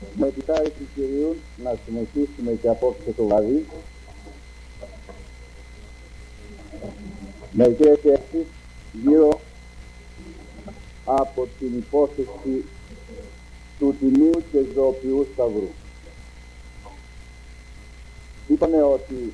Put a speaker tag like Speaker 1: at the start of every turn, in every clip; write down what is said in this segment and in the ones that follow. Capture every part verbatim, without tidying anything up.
Speaker 1: Με τη χάρη του Κυρίου να συνεχίσουμε και απόψε το βράδυ μερικές σκέψεις γύρω από την υπόθεση του Τιμίου και Ζωοποιού Σταυρού. Είπαμε ότι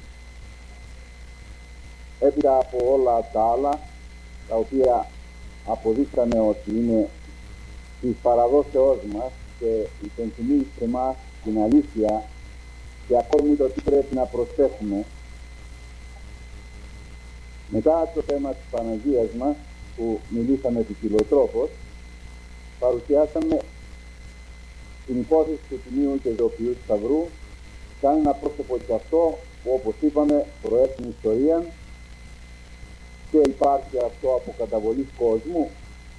Speaker 1: έπειτα από όλα τα άλλα, τα οποία αποδείξαμε ότι είναι της παραδόσεώς μας και υπενθυμίζει σε εμάς την αλήθεια και ακόμη το τι πρέπει να προσθέσουμε, μετά το θέμα της Παναγίας μας που μιλήσαμε ποικιλοτρόπως, παρουσιάσαμε την υπόθεση του Τιμίου και Ζωοποιού Σταυρού σαν ένα πρόσωπο και αυτό που, όπως είπαμε, προέρχεται στην ιστορία και υπάρχει αυτό από καταβολής κόσμου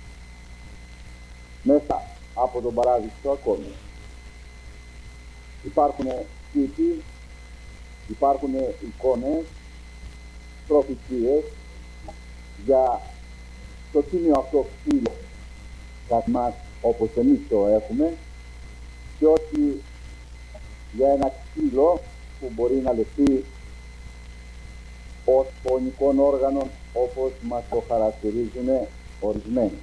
Speaker 1: μέσα από τον παράδεισο ακόμη. Υπάρχουν τύποι, υπάρχουν εικόνες, προφητείες για το τίμιο αυτό ξύλο κατά μας όπως εμείς το έχουμε και ότι για ένα ξύλο που μπορεί να λεφτεί ως φωνικών όργανων όπως μας το χαρακτηρίζουν ορισμένοι.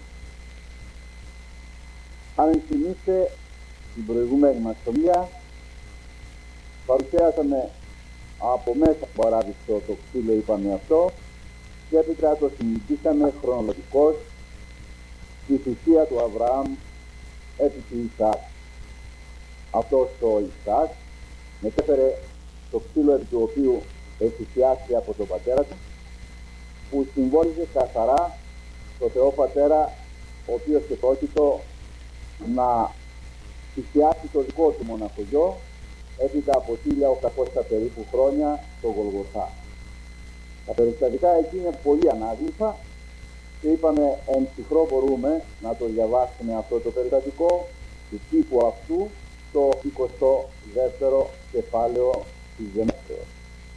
Speaker 1: Αν ενθυμίστε την προηγούμενη μας ομιλία, παρουσιάσαμε από μέσα από παράδεισο το ξύλο, είπαμε αυτό, και έπειτα το συζητήσαμε χρονολογικώς στη θυσία του Αβραάμ επί του Ισαάκ. Αυτός ο Ισαάκ μετέφερε το ξύλο επί του οποίου εφησιάστηκε από τον πατέρα του, που συμβόλιζε καθαρά το Θεό Πατέρα, ο οποίος και πρόκειτο να θυσιάσει το δικό του μοναχογιό έπειτα από χίλια οκτακόσια περίπου χρόνια στο Γολγοθά. Τα περιστατικά εκεί είναι πολύ ανάγλυφα και είπαμε εν ψυχρό μπορούμε να το διαβάσουμε αυτό το περιστατικό του τύπου αυτού στο εικοστό δεύτερο κεφάλαιο της Γενέσεως.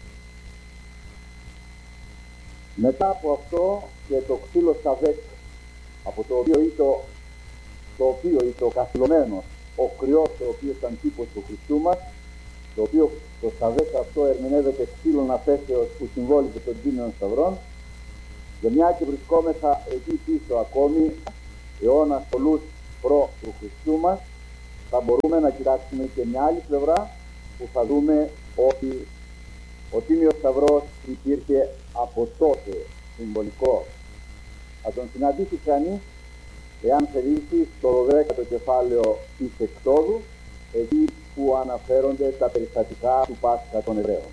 Speaker 1: Μετά από αυτό και το ξύλο Σαβέκ, από το οποίο ήταν το οποίο ήταν ο καθυλωμένος, ο κρυός, ο οποίος ήταν τύπος του Χριστού μας, το οποίο το Σαβέκ αυτό ερμηνεύεται ξύλων αφέσεως που συμβόλιζε τον τίμιον σταυρών, και μια και βρισκόμεθα εκεί πίσω ακόμη αιώνας πολλούς προ του Χριστού μας, θα μπορούμε να κοιτάξουμε και μια άλλη πλευρά που θα δούμε ότι ο τίμιος σταυρός υπήρχε από τότε συμβολικό. Θα τον συναντήσει κανείς εάν θελήσει στο δέκατο κεφάλαιο της Εξόδου, εκεί που αναφέρονται τα περιστατικά του Πάσχα των Εβραίων.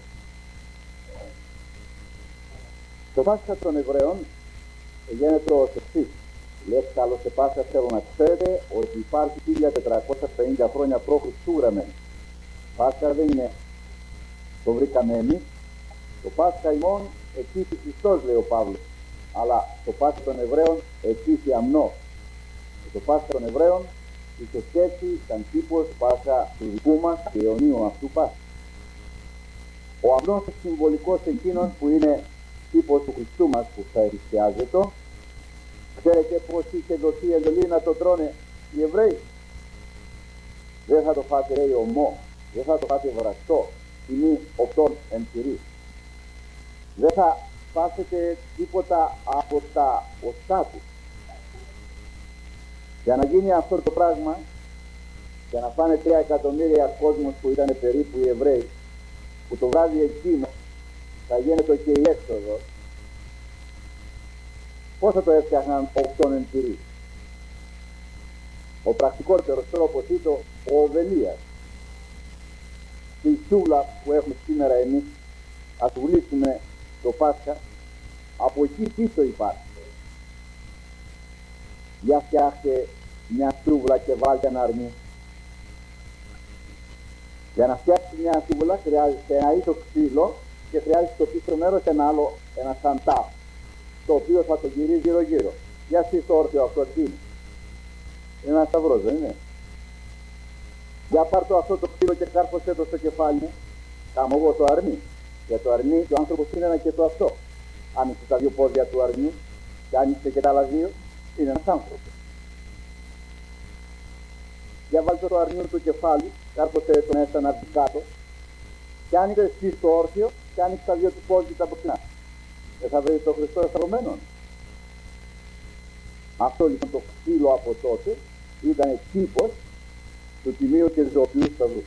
Speaker 1: Το Πάσχα των Εβραίων γίνεται ως εξής. Λέξει άλλο σε Πάσχα θέλω να ξέρετε ότι υπάρχει χίλια τετρακόσια πενήντα χρόνια προ Χριστού γραμμένο. Πάσχα δεν είναι, το βρήκαμε εμείς. Το Πάσχα ημών εκείθη Χριστός, λέει ο Παύλος, αλλά το Πάσχα των Εβραίων εκείθη αμνός. Και το Πάσχα των Εβραίων είχε σχέση σαν τύπος Πάσχα του δικού μας και αιωνίου αυτού Πάσχα. Ο αμνός συμβολικός εκείνος που είναι τύπος του Χριστού μας που θα εριστιάζεται. Ξέρετε πως είχε δοθεί εντολή να το τρώνε οι Εβραίοι? Δεν θα το φάτε, λέει, ομό, δεν θα το φάτε βραστό, τιμή οκτών εν τυρί. Δεν θα φάσετε τίποτα από τα οστά του. Για να γίνει αυτό το πράγμα, για να φάνε τρία εκατομμύρια κόσμος που ήταν περίπου οι Εβραίοι, που το βράδυ εκείνο θα γίνεται και η έξοδος, πώς θα το έφτιαχναν οκτών εν τυρί? Ο πρακτικότερος τρόπος ήταν ο Οβελίας. Στη σούλα που έχουμε σήμερα εμείς, ας βουλήσουμε το Πάσχα, από εκεί πίσω υπάρχει. Για φτιάχτε μια σούβλα και βάλτε ένα αρνί. Για να φτιάξει μια σούβλα χρειάζεται ένα ίσο ξύλο και χρειάζεται στο πίσω μέρος ένα άλλο, ένα σαντά, το οποίο θα το γυρίζει γύρω γύρω. Για εσείς το όρθιο αυτό τι είναι? Είναι ένα σταυρός, δεν είναι? Για πάρ' το αυτό το ξύλο και κάρφωσέ το στο κεφάλι μου. Κάμω εγώ το αρνί. Για το αρνί και ο άνθρωπος είναι ένα και το αυτό. Άνοιξε τα δύο πόδια του αρνί και άνοιξε και τα άλλα δύο, είναι ένας άνθρωπος. για βάλτε το αρνιού του κεφάλι, κάρποτε το μέσα να μπει κάτω, και άνοιξε εσύ το όρθιο, και άνοιξε τα δύο του πόδια τα μπροστά. Δεν θα βρει το Χριστό σταυρωμένο. Αυτό λοιπόν το ξύλο από τότε ήταν τύπος του τιμίου και ζωοποιού σταυρού.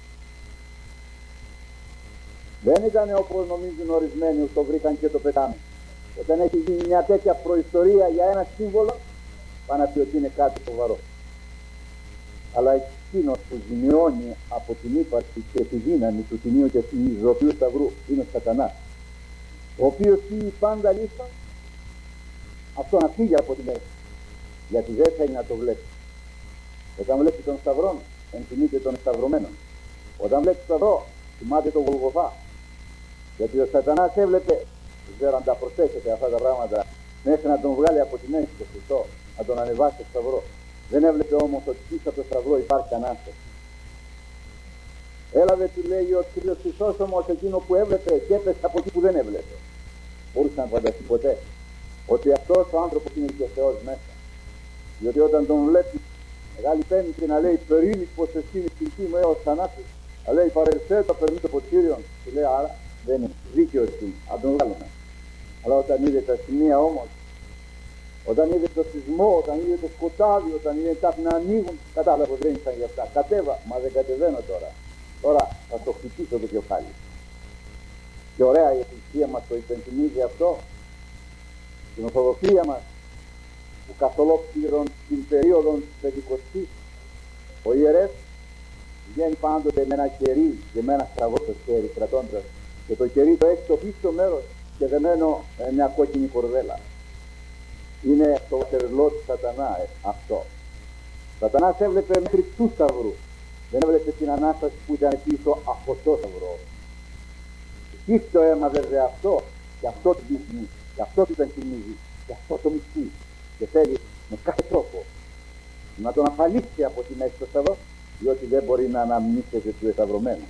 Speaker 1: Δεν ήταν όπως νομίζουν ορισμένοι που το βρήκαν και το πετάνε. Όταν έχει γίνει μια τέτοια προϊστορία για ένα σύμβολο, πάνε να πει ότι είναι κάτι σοβαρό. Αλλά εκείνος που ζημιώνει από την ύπαρξη και τη δύναμη του τιμίου και του ζωοποιού σταυρού είναι ο Σατανάς, ο οποίος είναι πάντα λίστα αυτό να φύγει από τη μέση, γιατί δεν θέλει να το βλέπει. Όταν βλέπει τον σταυρό, ενθυμείται τον σταυρωμένο. Όταν βλέπει τον σταυρό, θυμάται τον Γολγοθά. Γιατί ο Σατανάς έβλεπε, δεν ξέρω αν τα προσθέσετε αυτά τα πράγματα, μέχρι να τον βγάλει από τη μέση του Χριστό, να τον ανεβάσει στο σταυρό. Δεν έβλεπε όμως ότι πίσω από το σταυρό υπάρχει ανάσταση. Έλαβε, του λέει ο Κύριος Χριστός, όμως εκείνο που έβλεπε και έπεσε από εκεί που δεν έβλεπε. Μπορούσε να φανταστεί ποτέ ότι αυτός ο άνθρωπος είναι και Θεός μέσα. Διότι όταν τον βλέπει Μεγάλη Πέμπτη να λέει περίληπτος εσύ είναι ψυχή μου έως θανάτου, να λέει παρελθέ το περνεί το ποτήριον, του λέει άρα δεν είναι δίκαιος εσύ, αν τον βγάλουμε. Αλλά όταν είδε τα σημεία όμως, όταν είδε το σεισμό, όταν είδε το σκοτάδι, όταν είδε τα να ανοίγουν, κατάλαβε πως δεν ήταν για αυτά. Κατέβα, μα δεν κατεβαίνω τώρα. Τώρα θα το χτυπήσω το κεφάλι. Και ωραία η Εκκλησία μας το υπενθυμίζει αυτό. Στην Ορθοδοξία μας, που καθ' ολόκληρον την περίοδο της Πεντηκοστής, ο ιερεύς βγαίνει πάντοτε με ένα κερί και με ένα στραγό στο χέρι κρατώντας, και το κερί το έχει στο πίσω μέρος και δεμένο με μια κόκκινη κορδέλα. Είναι το τερλό του Σατανά ε, αυτό. Ο Σατανάς έβλεπε μέχρι του σταυρού. Δεν έβλεπε την Ανάσταση που ήταν πίσω από το σταυρό. Εκεί το έμαθε δε αυτό, και αυτό το δείχνει, και αυτό του τον θυμίζει, και αυτό το μισεί. Και θέλει με κάθε τρόπο να τον αφαλίσει από τη μέση στο σταυρό, διότι δεν μπορεί να αναμνήσεται του εσταυρωμένου.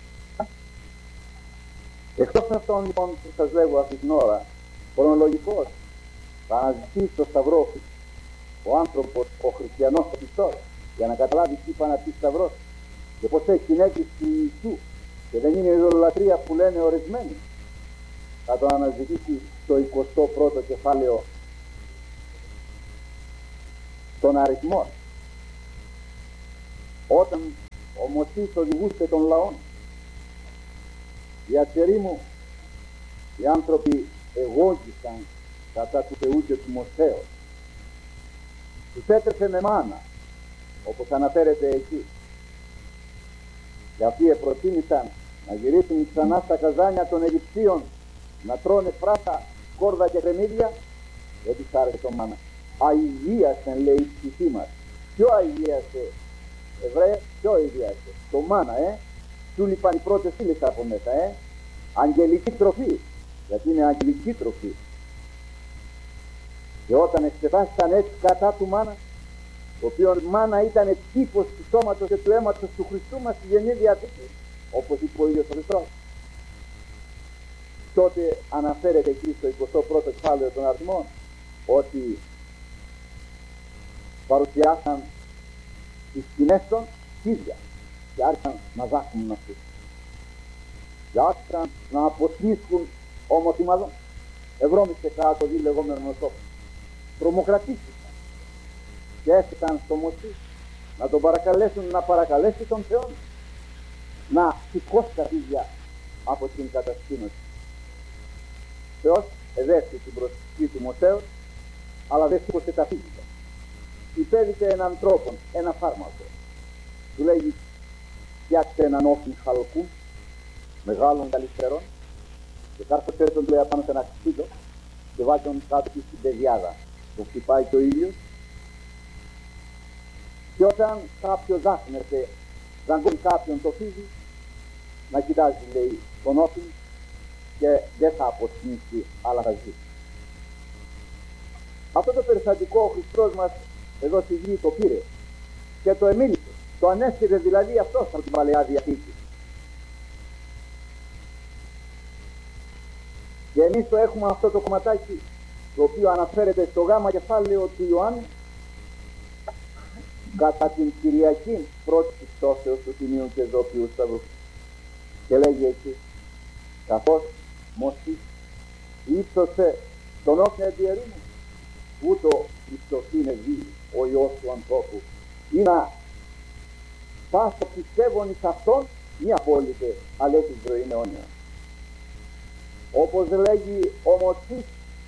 Speaker 1: Εκτός αυτών λοιπόν που σας λέγω αυτή την ώρα, χρονολογικός, θα αναζητήσει στο σταυρό ο άνθρωπος, ο χριστιανός ο πιστός, για να καταλάβει τι είπα να πει σταυρός και πως έχει την έγκριση του Ιησού και δεν είναι η ειδωλολατρία που λένε ορισμένοι. Θα το αναζητήσει στο εικοστό πρώτο κεφάλαιο των αριθμών, όταν ο Μωσής οδηγούσε των λαών. Οι ατσεροί μου, οι άνθρωποι εγώγησαν κατά του Θεού και του Μωσέως. Τους έτρεφε με μάνα, όπως αναφέρεται εκεί. Και αυτοί προτίμησαν να γυρίσουν ξανά στα καζάνια των Αιγυπτίων, να τρώνε φράτα, κόρδα και κρεμμύδια. Δεν τους άρεσε το μάνα. Αηδίασαν, λέει, η ψυχή μας. Ποιο αηδίασε, Εβραία, ποιο αηδίασε? Το μάνα, ε. Του λείπαν οι πρώτες ύλες από μέσα, ε. Αγγελική τροφή, γιατί είναι αγγελική τροφή. Και όταν εξετάστηκαν έτσι κατά του μάνα, το οποίο μάνα ήταν τύπος του σώματος και του αίματος του Χριστού μας στη Καινή Διαθήκη, όπως είπε ο ίδιος ο Χριστός, τότε αναφέρεται εκεί στο εικοστό πρώτο κεφάλαιο των αριθμών ότι παρουσιάσαν τις σκηνές των ίδια και άρχισαν να δάκουν αυτούς και άρχισαν να αποσμίσκουν ομοτιμαδόν. Ευρώμησε κάτω δι λεγόμενο νοσό. Τρομοκρατήθηκαν και έφυγαν στο Μωσή να τον παρακαλέσουν να παρακαλέσει τον Θεό να σηκώσει τα ίδια από την κατασκήνωση. Θεός εδέχθη την προσευχή του Μωσέως, αλλά δεν σήκωσε τα φύγητα. Υπέδειξε έναν τρόπο, ένα φάρμακο. Του λέγει φτιάξτε έναν όφι χαλκού μεγάλων καλυστερών και κάρφωσε τον του λέει απάνω σε ένα ξύλο και βάζει τον κάτω στην πεδιάδα. Το χτυπάει και ο ήλιος και όταν κάποιος δάχνεται, δαγκώνει κάποιον το φύγει, να κοιτάζει, λέει, τον όφι και δεν θα αποσμίσει, αλλά θα ζήσει. Αυτό το περιστατικό ο Χριστός μας εδώ στη γη το πήρε και το εμίλησε. Το ανέσχεται δηλαδή αυτός από την Παλαιά Διαθήκη. Και εμείς το έχουμε αυτό το κομματάκι, το οποίο αναφέρεται στο γάμα κεφάλαιο του Ιωάννη, κατά την Κυριακή πρώτη της πτώσεως του Τιμίου και Ζωοποιού Σταυρού. Και λέγει εκεί, καθώς Μωσής ύψωσε τον όφη επί ερήμου, ούτω υψωθήνε δει ο Υιός του ανθρώπου, ή να πάσο πιστεύων εις αυτόν μη απόλυτε, αλλά έχει ζωή αιώνια. Όπως λέγει ο Μωσής,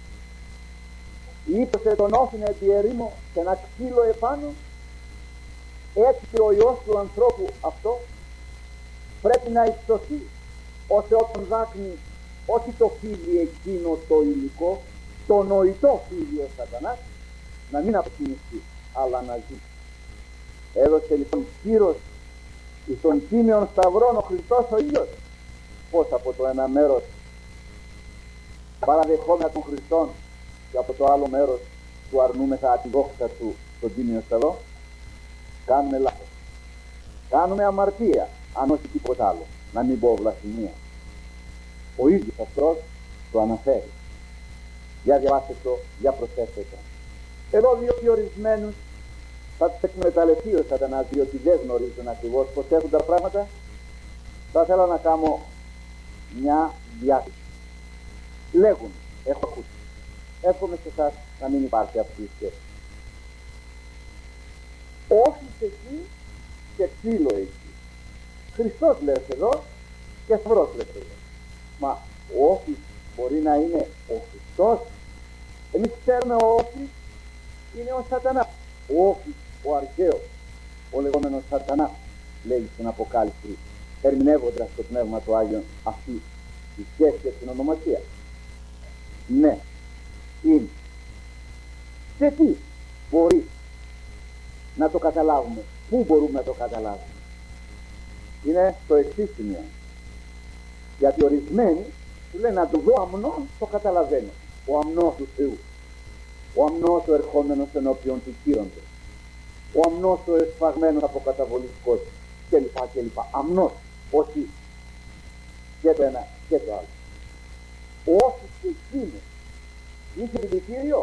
Speaker 1: ύψωσε τον όφη επί ερήμου και ένα ξύλο επάνω, έτσι και ο Υιός του ανθρώπου αυτό πρέπει να υψωθεί, ώστε όταν δάκνει όχι το φίδι εκείνο το υλικό, το νοητό φίδι ο Σατανάς, να μην αποκοιμηθεί, αλλά να ζει. Έδωσε λοιπόν κύρος εις τον τίμιον σταυρόν ο Χριστός ο ίδιος, πως από το ένα μέρος παραδεχόμενα των Χριστών και από το άλλο μέρος του αρνούμεθα τη δόξα του στον τίμιο σταυρό, κάνουμε λάθος. Κάνουμε αμαρτία, αν όχι τίποτα άλλο, να μην πω βλασφημία. Ο ίδιος αυτός το αναφέρει. Για διαβάστε το, για προσέξτε το. Εδώ διότι ορισμένους θα τους εκμεταλλευτεί ο Σατανάς, διότι δεν γνωρίζουν ακριβώς πως έχουν τα πράγματα. Θα θέλω να κάνω μια διάθεση. Λέγουν, έχω ακούσει. Εύχομαι σε εσάς να μην υπάρχει αυτή η σκέψη. Όφης εκεί και ξύλο εκεί. Χριστός λες εδώ και σταυρός λες εδώ. Μα ο όφης μπορεί να είναι ο Χριστός. Εμείς ξέρουμε ο όφης είναι ο Σατανάς. Ο όφης, ο αρχαίος, ο λεγόμενος Σατανάς, λέει στην Αποκάλυψη, ερμηνεύοντας το Πνεύμα του Άγιον αυτή τη σχέση και την ονομασία. Ναι, είναι. Σε τι μπορεί να το καταλάβουμε, πού μπορούμε να το καταλάβουμε? Είναι το εξής σημείο. Γιατί ορισμένοι του λένε να το δω αμνόν, το καταλαβαίνω. Ο αμνός του Θεού, ο αμνός ο ερχόμενος ενώπιον του κύροντος, ο αμνός ο εσφαγμένος αποκαταβολιστικός κλπ. κλπ. Αμνός, όχι και το ένα και το άλλο. Ο όφης και εκείνος είχε δηλητήριο.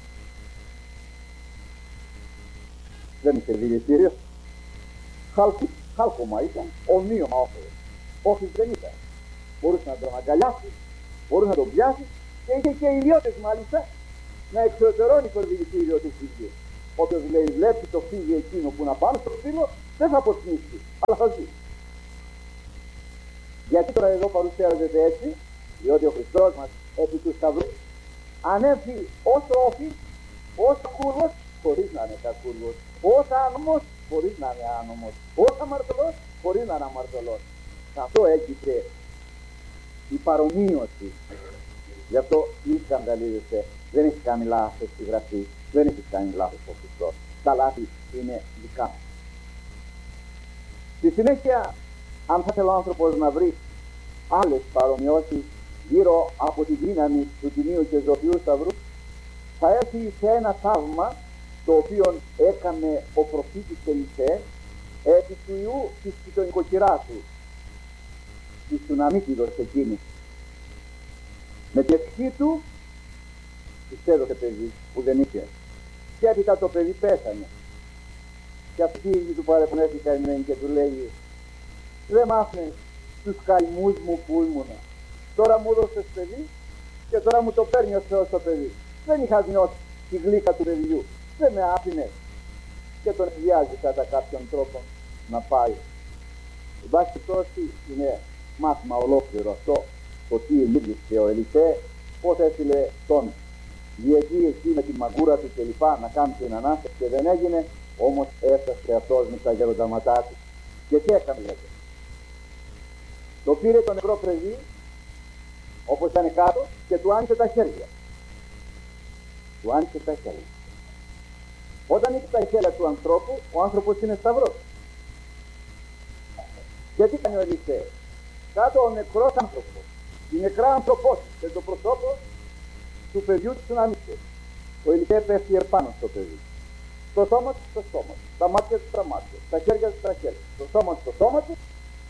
Speaker 1: Δεν είχε δηλητήριο. Χάλκο, χάλκομα ήταν, ομοίωμα όφελος. Όφης δεν ήταν. Μπορούσε να τον αγκαλιάσει, μπορούσε να τον πιάσει και είχε και ιδιώτες μάλιστα να εξωτερώνει το δηλητήριο του φύγιου. Όποιος λέει βλέπει το φύγι εκείνο που να πάνω στο φύλλο, δεν θα αποσμίσει, αλλά θα ζει. Γιατί τώρα εδώ παρουσιάζεται έτσι? Διότι ο Χριστός μας επί του σταυρού ανέφη όσο όφης, όσο κούρβος, χωρίς να είναι κακούρβος, όσο άνομος, χωρίς να είναι άνομος, όσο αμαρτωλός, χωρίς να είναι αμαρτωλός. Αυτό έγκυται η παρομοίωση. Γι' αυτό μη σκανδαλίζεσαι. Δεν έχει κάνει λάθος στη γραφή, δεν έχει κάνει λάθος ο Χριστός. Τα λάθη είναι δικά μου. Στη συνέχεια, αν θα θέλει ο άνθρωπος να βρει άλλες παρομοιώσεις γύρω από τη δύναμη του Τιμίου και Ζωοποιού Σταυρού, θα έρθει σε ένα θαύμα το οποίο έκανε ο προφήτης Ελισέ επί του ιού της νοικοκυράς του, της Σουναμίτιδος εκείνης. Με τη ευχή του της έδωσε παιδί που δεν είχε, και έπειτα το παιδί πέθανε. Και αυτή η του παρεπνεύει καημένη και του λέει, δεν μ' άφηνες τους καημούς μου που ήμουνα. Τώρα μου έδωσες παιδί και τώρα μου το παίρνει ο Θεός το παιδί. Δεν είχα νιώσει τη γλύκα του παιδιού. Δεν με άφηνες. Και τον βιάζει κατά κάποιον τρόπο να πάει. Εν πάση περιπτώσει είναι μάθημα ολόκληρο αυτό, το τι ελίγησε ο Ελισέ, πώς έστειλε τον διετή εκεί με τη μαγκούρα του κλπ. Να κάνει την ανάσταση και δεν έγινε, όμως έφτασε αυτός με τα γερονταματά του. Και τι έκανε, λέτε? Το πήρε το νεκρό παιδί, όπως ήταν κάτω, και του άνοιξε τα χέρια. Του άνοιξε τα χέρια. Όταν είχε τα χέρια του ανθρώπου, ο άνθρωπος είναι σταυρός. Και τι κάνει ο Ελισέ? Κάτω ο νεκρός άνθρωπος, η νεκρά ανθρωπότητα και το προσώπο του παιδιού του να μίσθει. Ο Ελισέ πέφτει επάνω στο παιδί. Το σώμα του στο σώμα του, τα μάτια του στα μάτια, τα χέρια του στα χέρια, το σώμα του στο σώμα του,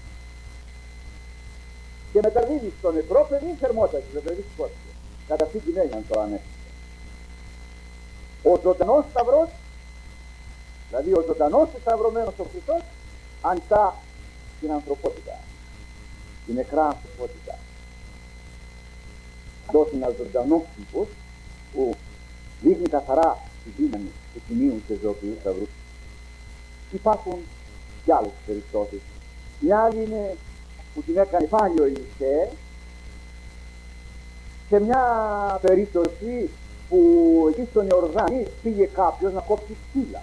Speaker 1: και μεταδίδει στο νεκρό παιδί θερμότητα και παιδί σκότωσε. Κατά αυτή την έννοια το ανέφερε. Ο ζωντανός σταυρός Δηλαδή ο ζωντανός και σταυρωμένος ο Χριστός αντά την ανθρωπότητα, την νεκρά ανθρωπότητα. Δώσει ένα ζωντανό τύπος που δείχνει καθαρά τη δύναμη του Τιμίου και Ζωοποιού Σταυρού. Υπάρχουν και άλλες περιπτώσεις. Μια άλλη είναι που την έκανε πάλι ο Ελισέ σε μια περίπτωση που εκεί στον Ιορδάνη πήγε κάποιος να κόψει ξύλα,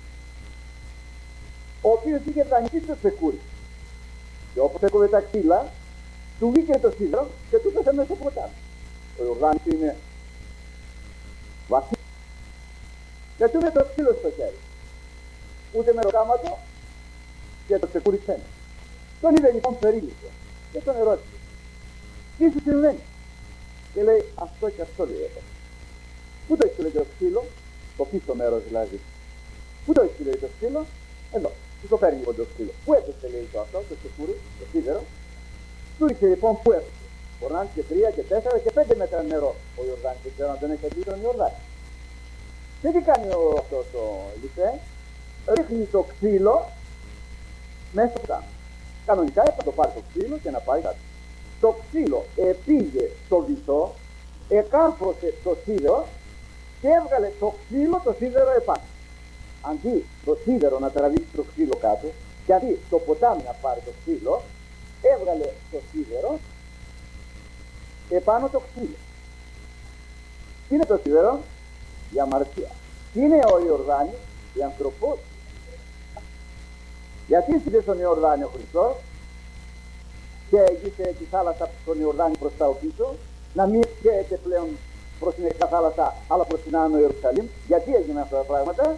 Speaker 1: ο οποίος είχε δανειστεί στο τσεκούρι, και όπως έκοβε τα ξύλα του βγήκε το σίδερο και του πέσε μέσα στο ποτάμι. Ο Ιορδάνης είναι βαθύ και του το ξύλο στο χέρι, ούτε με ροκάματο, και το τσεκούρι ξένο. Τον είδε λοιπόν περίληπτο και τον ερώτησε, τι σου συμβαίνει? Και λέει, αυτό και αυτό λέει εδώ. Πού το έχεις, λέει, το ξύλο? Το πίσω μέρος δηλαδή. Πού το έχεις, λέει, το ξύλο? Εδώ. Του το φέρνει λοιπόν το ξύλο. Πού έπεσε, λέει, το αυτό, το τσεκούρι, το σίδερο? Του είχε λοιπόν πού έπεσε. Μπορούν και τρία και τέσσερα και πέντε μέτρα νερό ο Ιορδάνης. Δεν ξέρω αν δεν έχει αντί τον Ιορδάνη. Και τι κάνει ο, αυτός ο Ελισέ? Ρίχνει το ξύλο μέσα στο ποτάμι. Κανονικά έπρεπε να το πάρει το ξύλο και να πάει κάτω. Το ξύλο επήγε στο βυθό, εκάρφωσε το σίδερο και έβγαλε το ξύλο το σίδερο επάνω. Αντί το σίδερο να τραβήξει το ξύλο κάτω, και αντί το ποτάμι να πάρει το ξύλο, έβγαλε το σίδερο επάνω το ξύλο. Τι είναι το σίδερο? Η αμαρτία. Τι είναι ο Ιορδάνης? Η ανθρωπότητα. Γιατί ήρθε στον Ιορδάνη ο Χριστός και έγισε τη θάλασσα στον Ιορδάνη προς τα πίσω, να μην καίεται πλέον προς την εξά θάλασσα αλλά προς την άνω Ιερουσαλήμ? Γιατί έγιναν αυτά τα πράγματα?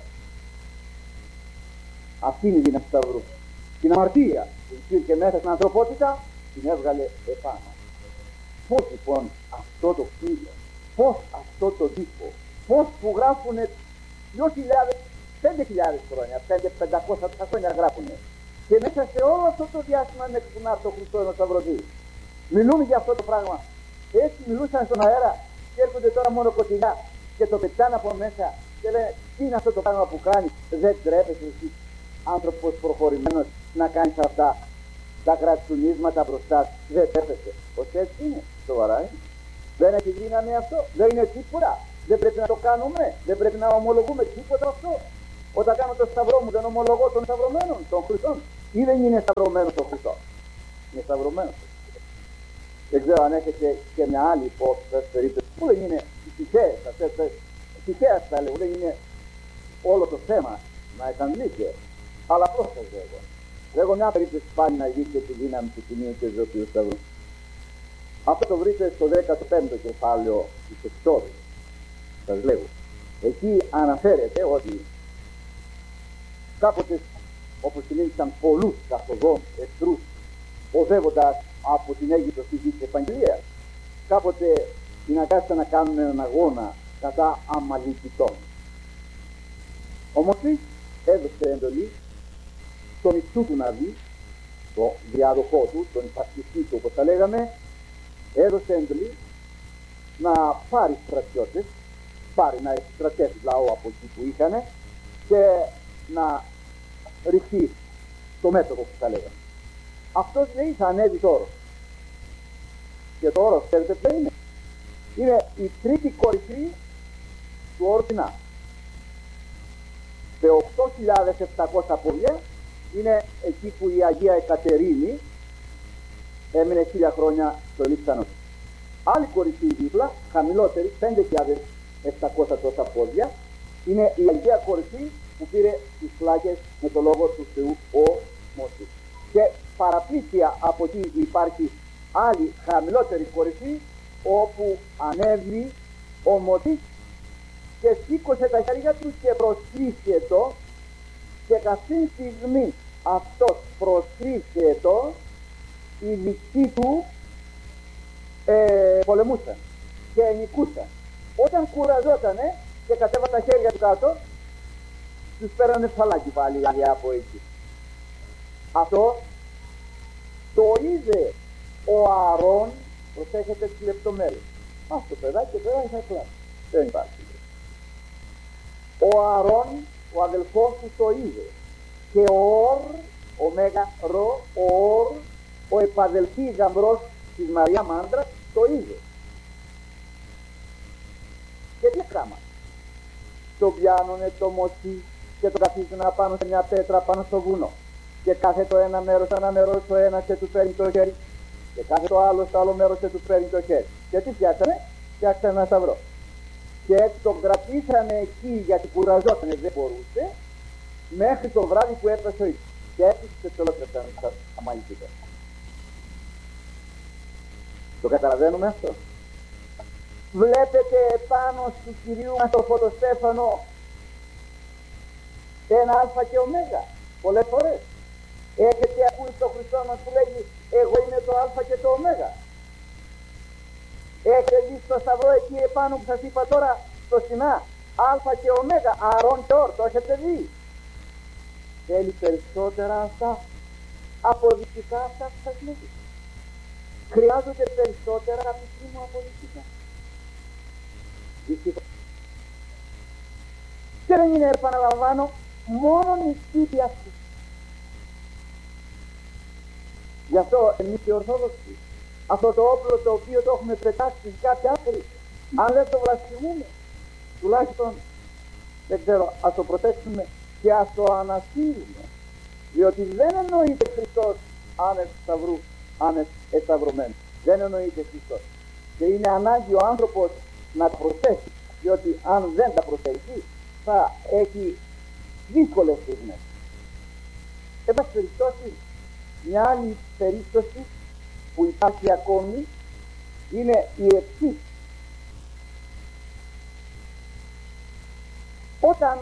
Speaker 1: Αυτή είναι η δύναμη του Σταυρού. Την αμαρτία που υπήρχε μέσα στην ανθρωπότητα την έβγαλε επάνω. Πώς λοιπόν αυτό το ξύλο, πώς αυτό το τύπο, πώς που γράφουνε δύο χιλιάδες, πέντε χιλιάδες χρόνια, πέντε χιλιάδες πεντακόσια χρόνια γράφουνε, και μέσα σε όλο αυτό το διάστημα μέχρι που να έρθει ο Χριστός να σταυρωθεί, μιλούμε για αυτό το πράγμα. Έτσι μιλούσαν στον αέρα και έρχονται τώρα μόνο κοτεινά και το πετάνε από μέσα και λένε, τι είναι αυτό το πράγμα που κάνει? Δεν τρέπεσαι εσύ, άνθρωπος προχωρημένος, να κάνεις αυτά τα κρατσουνίσματα μπροστά? Δεν τρέπεσαι? Πως έτσι είναι? Σοβαρά είναι? Δεν έχει δύναμη αυτό? Δεν είναι τίποτα? Δεν πρέπει να το κάνουμε? Δεν πρέπει να ομολογούμε τίποτα αυτό? Όταν κάνω το σταυρό μου, δεν ομολογώ των σταυρωμένων, των Χριστών? Ή δεν είναι σταυρωμένος ο Χριστός? Είναι σταυρωμένος. Δεν ξέρω αν έχετε και μια άλλη υπόθεση, περίπτωση που δεν είναι τυχαίες, τυχαίες θα λέω, δεν είναι όλο το θέμα να εξαντλείται. Αλλά πρόσφατα εγώ. Λέγω μια περίπτωση πάλι να δείτε τη δύναμη του Τιμίου και Ζωοποιού Σταυρού. Αυτό το βρείτε στο δέκατο πέμπτο κεφάλαιο της Εξόδου. Σας λέγω. Εκεί αναφέρεται ότι κάποτε, όπως συνήθισαν πολλούς καθοδόν εχθρούς οδεύοντας από την Αίγυπτο στη γη της Επαγγελίας, κάποτε την αγκάσαν να κάνουν έναν αγώνα κατά Αμαλικητών. Ο Μωσής έδωσε εντολή στον Ιησού του να δει, το διάδοχό του, τον υπαρχιστή του όπως τα λέγαμε, έδωσε εντολή να πάρει στρατιώτες, πάρει να εκστρατεύσει λαό από εκεί που είχαν και να ρηχθεί το μέτωπο που τα λέγαμε. Αυτός λέει θα ανέβει το όρος. Και το όρος ξέρετε ποιο είναι? Είναι η τρίτη κορυφή του όρου Σινά. Σε οκτώ χιλιάδες επτακόσια πόδια είναι εκεί που η Αγία Εκατερίνη έμεινε χίλια χρόνια στο λείψανο. Άλλη κορυφή δίπλα, χαμηλότερη, πέντε χιλιάδες επτακόσια τόσα πόδια, είναι η Αγία Κορυφή που πήρε τις φλάκες με το λόγο του Θεού ο Μωσής. Και παραπλήσια από εκεί υπάρχει άλλη χαμηλότερη κορυφή όπου ανέβει ο Μωσής και σήκωσε τα χέρια του και προσκύσε το, και καθήν στιγμή αυτός προσκύσε το, οι δικοί του ε, πολεμούσαν και νικούσαν. Όταν κουραζότανε και κατέβα τα χέρια του κάτω, τους πέρανε φαλάκι πάλι από εκεί. Αυτό το είδε ο Ααρών, προσέχετε τις λεπτομέρειες. Αυτό το παιδάκι και παιδάκι θα κλάσει. Δεν υπάρχει. Ο Ααρών, ο αδελφός του το είδε. Και ο Ορ, ο Μέγα Ρο, ο Ορ, ο επαδελφή γαμπρός της Μαρία Μάντρα το είδε. Και τι έκανα? Το πιάνουνε το μοτσί και το καθίζουν απάνω σε μια πέτρα πάνω στο βουνό. Και κάθε το ένα μέρος, ένα μέρος το ένα και του παίρνει το χέρι. Και κάθε το άλλο στο άλλο μέρος και του παίρνει το χέρι. Και τι φτιάξανε? Φτιάξανε ένα σταυρό. Και έτσι τον κρατήσανε εκεί γιατί κουραζότανε, δεν μπορούσε, μέχρι το βράδυ που έπεσε ο ήλιος. Και έτσι και το ολόκληρωσαν τα αμαλυτικά. Το καταλαβαίνουμε αυτό? Βλέπετε επάνω του Κυρίου μας το φωτοστέφανο ένα α και ω. Πολλές φορές έχετε ακούσει τον Χριστό μας που λέγει εγώ είμαι το α και το ω. Έχετε δει στο σταυρό εκεί επάνω που σας είπα τώρα στο Σινά α και ω, Αρών και Ορ, το έχετε δει? Θέλει περισσότερα αυτά αποδεικτικά αυτά που σας λέγει? Χρειάζονται περισσότερα αγαπητοί μου αποδεικτικά? Και δεν είναι, επαναλαμβάνω, μόνο οι τύποι αυτοί. Γι' αυτό εμείς οι Ορθόδοξοι αυτό το όπλο το οποίο το έχουμε πετάξει σε κάποια άκρη, αν δεν το βλασφημούμε, τουλάχιστον δεν ξέρω, ας το προτέξουμε και ας το ανασύρουμε, διότι δεν εννοείται Χριστός άνευ σταυρού, άνευ εσταυρωμένου. Δεν εννοείται Χριστός. Και είναι ανάγκη ο άνθρωπος να τα προσθέσει, διότι αν δεν τα προσθέσει θα έχει δύσκολες στιγμές. Εν πάση περιπτώσει, μια άλλη περίπτωση που υπάρχει ακόμη είναι η εξής. Όταν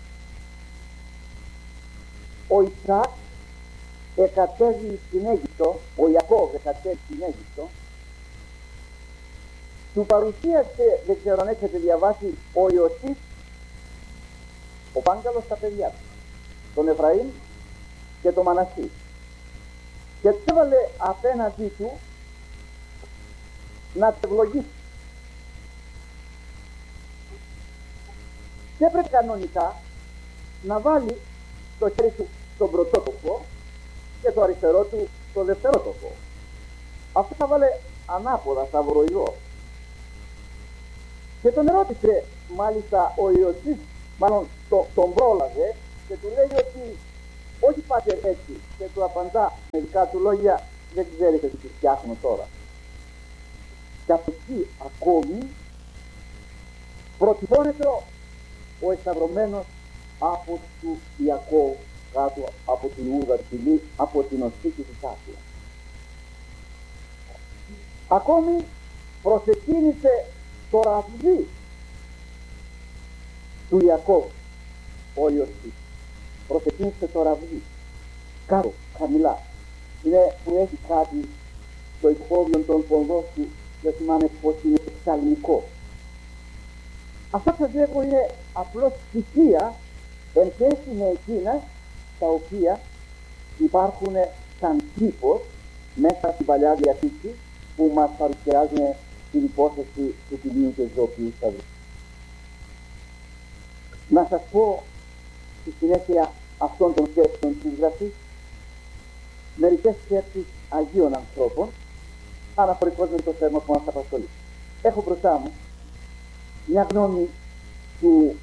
Speaker 1: ο Ισαάκ εκατέβει στην Αίγυπτο, ο Ιακώβ εκατέβει στην Αίγυπτο, του παρουσίασε, δεν ξέρω αν έχετε διαβάσει, ο Ιωσήφ, ο Πάγκαλος, τα παιδιά του, τον Εφραήμ και τον Μανασί, και του έβαλε απέναντί του να του ευλογήσει. Και έπρεπε κανονικά να βάλει το χέρι του στον πρωτότοκο και το αριστερό του στο δευτερότοκο. Αυτό θα βάλε ανάποδα, σταυροειδό. Και τον ρώτησε μάλιστα ο Ιωσήφ, μάλλον το, τον πρόλαβε και του λέει ότι όχι πάτε έτσι, και του απαντά με δικά του λόγια, δεν ξέρετε τι φτιάχνω τώρα. Και από εκεί ακόμη προτυπώνεται ο εσταυρωμένος από του Ιακώβ κάτω από την ούδα ψηλή, από την οστή της Άκυρα. Ακόμη προσεκίνησε το ραβδί του Ιακώβ ο Ιωσήφ. Προσεκίνησε το ραβδί κάτω, χαμηλά. Είναι που έχει κάτι στο υπόβιο των ποδών του, δεν θυμάμαι πως είναι ψαλμικό. Αυτό που σας λέγω είναι απλώς στοιχεία εν σχέση με εκείνα τα οποία υπάρχουν σαν τύπος μέσα στην Παλιά Διαθήκη που μας παρουσιάζουν την υπόθεση του Κυρίου και Ζωοποιού Σταυρού. Να σας πω στη συνέχεια αυτών των σκέψεων της Γραφής μερικές σκέψεις Αγίων ανθρώπων αναφορικώς με το θέμα που μας απασχολεί. Έχω μπροστά μου μια γνώμη του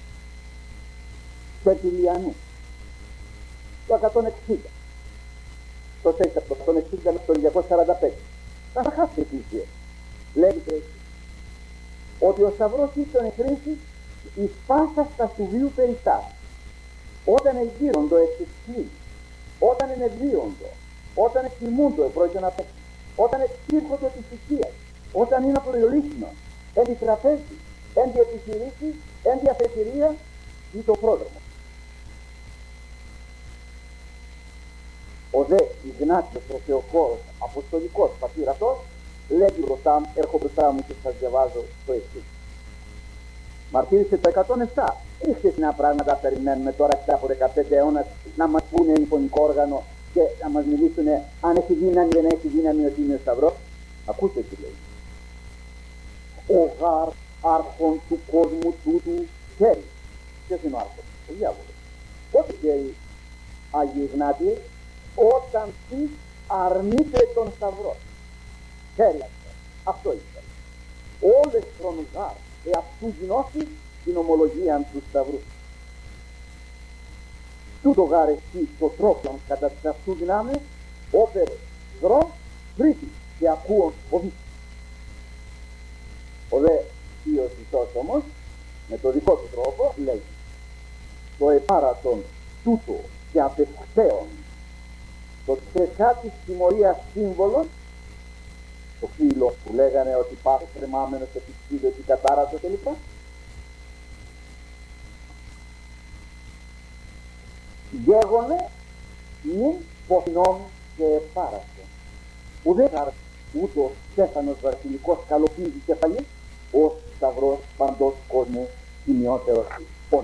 Speaker 1: Τερτουλιανού το εκατόν εξήντα, το εκατόν εξήντα με το διακόσια σαράντα πέντε. Θα θα χάσετε εκκλησία. Λέγεται ότι ο Σταυρός ήρθον χρήση εις πάσας τα του βίου περιστάσεις. Όταν εγείροντο εξισκλεί, όταν ενεδρίοντο, όταν εκτιμούντο επρόκειτο να παίξει, όταν εξήρχοντο της οικίας, όταν είναι απροϊολίσινο, εν τη τραπέζη, εν τη επιχειρήση, εν τη αφετηρία ή το πρόδρομο. Ο δε Ιγνάτιος ο Θεοχώρος, αποστολικός πατήρ αυτός, λέγει μπροστά μου, έρχω μπροστά μου και σας διαβάζω το εξής. Μαρτύρησε το εκατόν επτά. Ρίχτε νέα πράγματα περιμένουμε τώρα εξήντα από δεκαπέντε αιώνας να μας πούνε εικονικό όργανο και να μας μιλήσουν αν έχει δύναμη ή δεν έχει δύναμη ότι είναι ο Σταυρός. Ακούστε τι λέει. Ο γάρ άρχον του κόσμου τούτου χέρι. Ποιος είναι ο άρχον? ο διάβολος. Πότε λέει Άγιοι Ιγνάτιοι? Όταν της αρνείται τον σταυρό. Θέλει αυτό. Αυτό ήθελε. Όλες χρονικά εαυτού γινώσει την ομολογία του σταυρού. Τούτο γάρ εσύ το τρόπον κατά της αυτού δυνάμεις, όπερ δρόμ, τρίτη και ακούων φοβή. Ο δε Θείος Χριστός όμως, με το δικό του τρόπο, λέει το επάρατον τούτο και απευθέων, το τεσσά της τιμωρίας σύμβολο, το φύλλο που λέγανε ότι πάει κρεμάμενος επί φύλλο, επί κατάρατο κλπ. Γέγονε μην ποθυνών και επάραστο. Ουδέ ούτω στέφανος βασιλικός καλοπίδη κεφαλής, ως σταυρός παντός κόσμου τιμιότερος πόνος.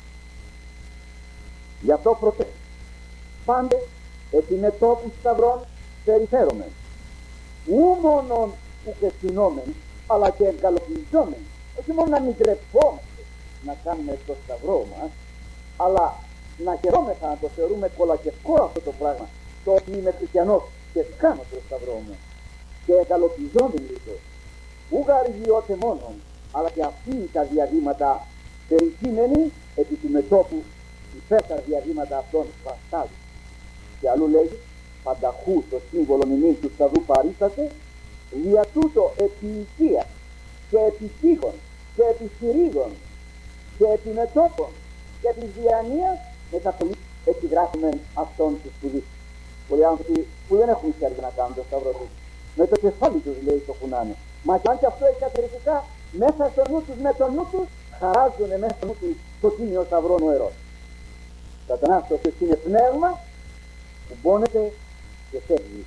Speaker 1: Γι' αυτό προτείνω πάντε επί μετώπου σταυρών περιφέρομεν, ου μόνον ουκευθυνόμεν, αλλά και εγκαλοπιζόμεν, όχι μόνο να μην τρεπόμαστε να κάνουμε το σταυρό μας, αλλά να χαιρόμεθα να το θεωρούμε κολακευτικό αυτό το πράγμα, το ότι είμαι χριστιανός και κάνω το σταυρό μου και εγκαλοπιζόμεν λίγο. Ου γαργιώτε μόνον, αλλά και αυτοί τα διαδήματα περικείμενοι επί του μετώπου υπέρ τα διαδήματα αυτών βαστάδουν. Και αλλού λέγει πανταχού το σύμβολο μηνύν του σταυρού παρίσταται, δια τούτο επί οικία και επί τείχων και επί στηρίγων και επί μετώπων και επί διανοίας μεταπολίτες επιγράφουμε αυτόν του σπουδή. Πολλοί άνθρωποι που δεν έχουν χέρι να κάνουν το σταυρό τους, με το κεφάλι τους λέει το κουνάνε. Μα και αν και αυτό εξωτερικά μέσα στο νου τους, με το νου τους χαράζουν μέσα στο νου τους το τίμιο σταυρό νοερό. Σατανάς το οποίο είναι πνεύμα που μπώνεται και φεύγει.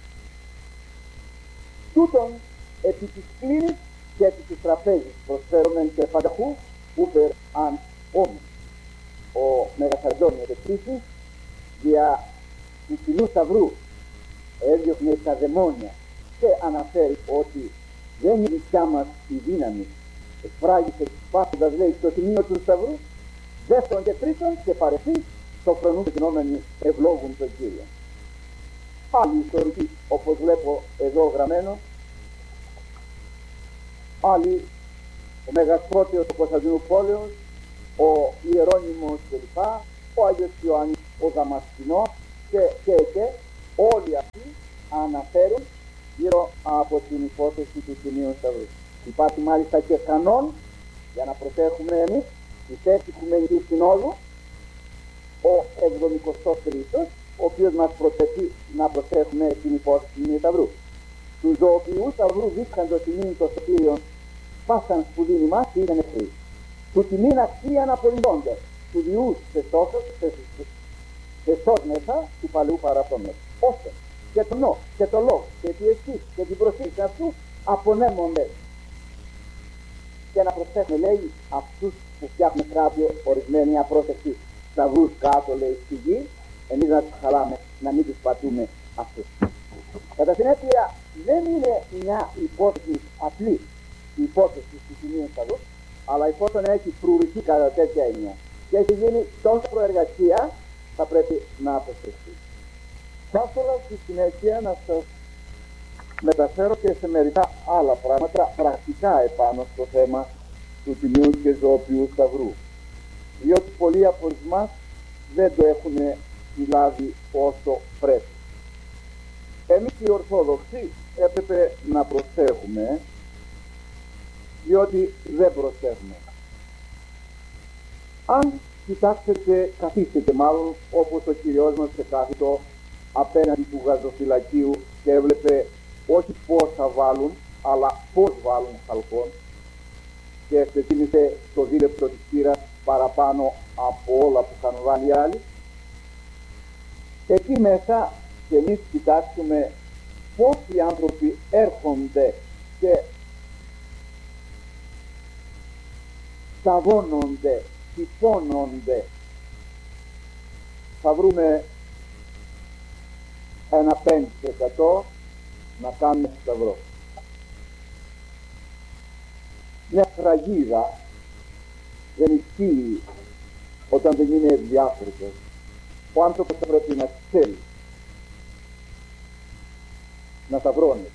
Speaker 1: Τούτον επί της κλίνης και επί της τραπέζης προσφέρομεν και πανταχού ούπερ αν όμοι. Ο Μεγασαρδόνιος επίσης δια του κοινού σταυρού έδιωχνε τα δαιμόνια και αναφέρει ότι δεν είναι δικιά μας η δύναμη, εκφράγησε πάθοντας λέει στο σημείο του σταυρού, δεύτερον και τρίτον και παρεσύ σοφρονούν γινόμενοι ευλόγουν τον Κύριο. Άλλοι ιστορικοί, όπως βλέπω εδώ γραμμένο, άλλοι ο Μεγασπρότεος του Κωνσταντινού Πόλεως, ο Ιερώνυμος κλπ, ο Άγιος Ιωάννης ο Δαμασκηνός και, και, και όλοι αυτοί αναφέρουν γύρω από την υπόθεση του Τιμίου Σταυρού. Υπάρχει μάλιστα και κανόν για να προσέχουμε εμείς τη θέση Οικουμενικής Συνόδου, ο εβδομηκοστός τρίτος, ο οποίος μας προτεθεί να προσέχουμε την υπόθεση του Τιμίου Σταυρού. Του ζωοποιού Σταυρού δείξαντο τιμήν το σωτήριον πάσαν σπουδήν ημάς και ήταν εχθροί. Του τιμήν αξίαν απολυντώντες, του διούς θεσόσος, θεσόσμεθα του παλαιού παραπτώμες. Ώστε και το νο, και το λόγο, και τη αισθήση, και την προσήλωση αυτού απονέμονται. Και να προσθέσουμε, λέει, αυτούς που φτιάχνουν κράτιο ορισμένοι απρόσεκτοι σταυρούς κάτω, λέει, στη γη, εμείς να τους χαλάμε, να μην τους πατούμε αυτούς. Κατά συνέπεια, δεν είναι μια υπόθεση απλή η υπόθεση του Τιμίου Σταυρού, αλλά εφόσον έχει φρουρηθεί κατά τέτοια έννοια και έχει γίνει τόσο προεργασία, θα πρέπει να αποφευθεί. Θα ήθελα στη συνέχεια να σας μεταφέρω και σε μερικά άλλα πράγματα πρακτικά επάνω στο θέμα του Τιμίου και Ζωοποιού Σταυρού, διότι πολλοί από εμάς δεν το έχουν λάβει όσο πρέπει. Εμείς οι Ορθόδοξοι έπρεπε να προσέχουμε, διότι δεν προσέχουμε. Αν κοιτάξετε, καθίσετε μάλλον όπως ο Κυριός μας ξεκάθιτο απέναντι του γαζοφυλακίου και έβλεπε όχι πώς θα βάλουν, αλλά πώς βάλουν χαλκόν και ευθετήμησε το δίλεπτο της πύρας παραπάνω από όλα που είχαν βάλει οι άλλοι. Εκεί μέσα και εμείς κοιτάξουμε πώς οι άνθρωποι έρχονται και σταβώνονται, τυπώνονται. Θα βρούμε ένα πέντε τοις εκατό να κάνουμε σταυρό. Μια φραγίδα δεν ισχύει όταν δεν είναι ευδιάκριτος, ο άνθρωπος θα πρέπει να ξέρει να σταυρώνεται.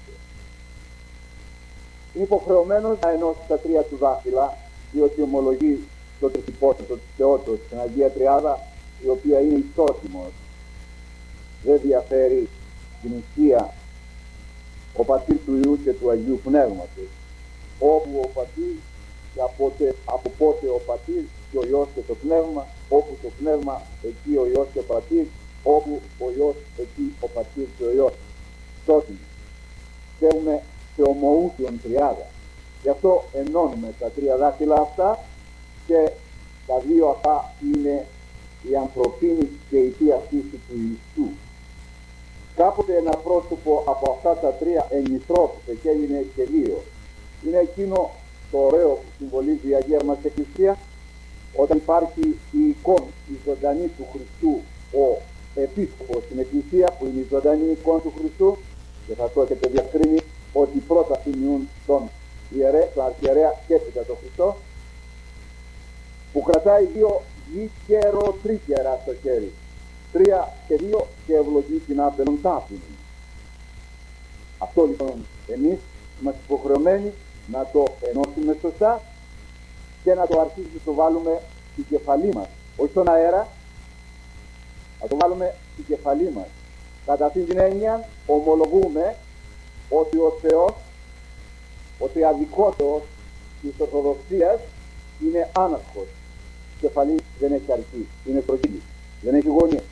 Speaker 1: Είναι υποχρεωμένος να ενώσει τα τρία του δάχτυλα, διότι ομολογεί το τριπόσιτο του Θεότος στην Αγία Τριάδα, η οποία είναι ισότιμος. Δεν διαφέρει την ουσία ο πατήρ του Υιού και του Αγίου Πνεύματος, όπου ο πατήρ και από, από πότε ο πατήρ και ο Υιός και το Πνεύμα, όπου το Πνεύμα εκεί ο Υιός και ο πατήρ, όπου ο Υιός εκεί ο πατήρ και ο Υιός. Τότε θέλουμε θεομοούσιον τριάδα. Γι' αυτό ενώνουμε τα τρία δάχτυλα αυτά και τα δύο αυτά είναι η ανθρωπίνη και η θεία φύση του Ιησού. Κάποτε ένα πρόσωπο από αυτά τα τρία ενυθρώθηκε και έγινε και δύο. Είναι εκείνο το ωραίο που συμβολίζει η Αγία μας Εκκλησία, όταν υπάρχει η εικόνα, η ζωντανή του Χριστού, ο επίσκοπος στην Εκκλησία, που είναι η ζωντανή εικόνα του Χριστού, και θα το έχετε διακρίνει ότι πρώτα θυμιούν τον ιερέα, τον αρχιερέα και έπειτα τον Χριστό, που κρατάει δύο γη-καιρο-τρίκαιρα στο χέρι. Τρία και δύο και ευλογεί την άπελον τάφη. Αυτό λοιπόν εμείς είμαστε υποχρεωμένοι να το ενώσουμε σωστά και να το αρχίσουμε να το βάλουμε στην κεφαλή μας. Όχι στον αέρα, να το βάλουμε στην κεφαλή μας. Κατά αυτήν την έννοια ομολογούμε ότι ο Θεός, ο τριαδικότερος της Ορθοδοξίας, είναι άναρχος. Η κεφαλή δεν έχει αρχή, είναι προγύλη, δεν έχει γωνία.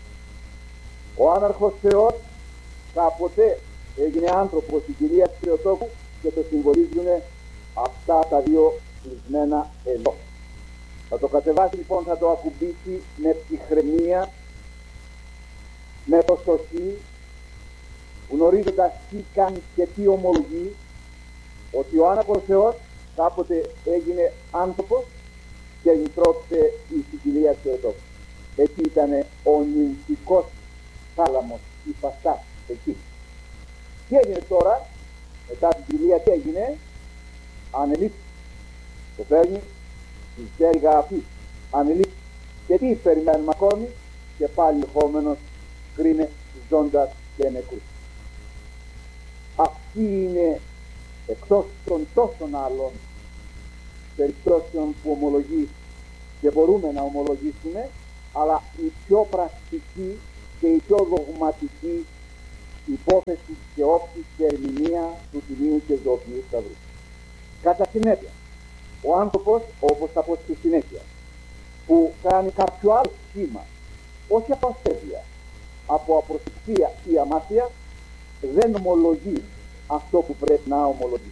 Speaker 1: Ο άναρχος Θεός κάποτε έγινε άνθρωπος στην Κυρία της Θεοτόκου και το συμβολίζουν αυτά τα δύο κλεισμένα εδώ. Θα το κατεβάσει λοιπόν, θα το ακουμπήσει με ψυχραιμία, με προσοχή, γνωρίζοντας τι κάνει και τι ομολογεί, ότι ο άναρχος Θεός κάποτε έγινε άνθρωπος και ενυθρώθηκε η Κυρία της Θεοτόκου. Εκεί ήταν ο νυμφικός θάλαμος, η φαστά εκεί. Τι έγινε τώρα, μετά την κοιλία, τι έγινε? Ανελήφθη. Το παίρνει τη στέριγα αυτή. Ανελήφθη. Και τι περιμένουμε ακόμη? Και πάλι ερχόμενος κρίνε ζώντας και νεκρούς. Αυτή είναι, εκτός των τόσων άλλων περιπτώσεων που ομολογεί και μπορούμε να ομολογήσουμε, αλλά η πιο πρακτική και η πιο δογματική υπόθεση και όψη και ερμηνεία του Τιμίου και Ζωοποιού Σταυρού. Κατά συνέπεια, ο άνθρωπος, όπως θα πω στη συνέχεια, που κάνει κάποιο άλλο σχήμα, όχι από ασέβεια, από απροσεκτία ή αμάθεια, δεν ομολογεί αυτό που πρέπει να ομολογεί.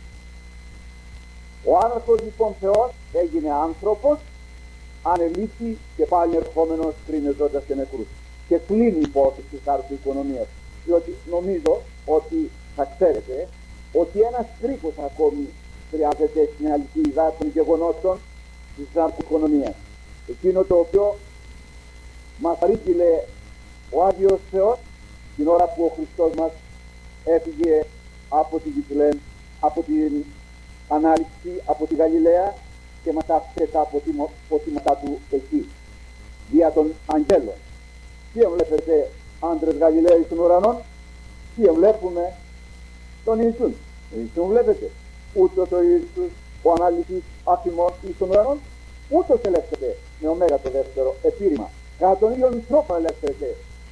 Speaker 1: Ο άναρχος λοιπόν Θεός έγινε άνθρωπος, ανελήφθη και πάλι ερχόμενος κρίνε ζώντας και νεκρούς. Και κλείνει η υπόθεση της άρθρου οικονομίας, διότι νομίζω ότι θα ξέρετε ότι ένας κρίκος ακόμη χρειάζεται στην αληθίδα των γεγονότων της άρθρου οικονομίας. Εκείνο το οποίο μας παρήγγειλε ο Άγιος Θεός την ώρα που ο Χριστός μας έφυγε από τη Βιθλεέμ, από την Ανάληψη, από τη Γαλιλαία και μας άφησε τα αποτιμώτα του εκεί, δια των αγγέλων. Τι ευλέπετε άντρες Γαλιλαίοι στον ουρανό? Τι ευλέπουμε? Τον Ιησούν. Τον Ιησούν βλέπετε. Ούτως ο Ιησούς ο αναλυτής αφημών εις των ουρανών, ούτως ελεύθερε με ωμέγα το δεύτερο επίρρημα. Κατά τον ίδιο τρόπο ελεύθερε.